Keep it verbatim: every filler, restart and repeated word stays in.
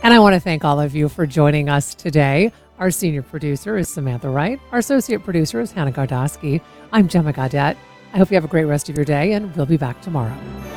And I want to thank all of you for joining us today. Our senior producer is Samantha Wright. Our associate producer is Hannah Gardosky. I'm Gemma Gaudette. I hope you have a great rest of your day, and we'll be back tomorrow.